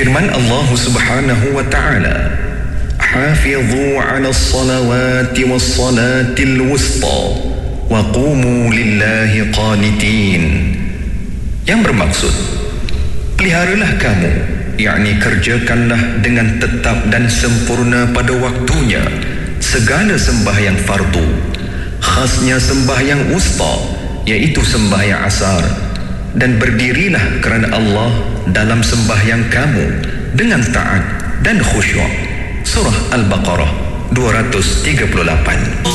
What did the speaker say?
Firman Allah Subhanahu wa ta'ala, "Hafidhu 'alas salawati was salatil wusta wa qumu lillahi qanitin." Yang bermaksud, peliharalah kamu, yakni kerjakanlah dengan tetap dan sempurna pada waktunya segala sembahyang fardu, khasnya sembahyang wusta, iaitu sembahyang asar, dan berdirilah kerana Allah dalam sembahyang kamu dengan taat dan khusyuk. Surah Al-Baqarah 238.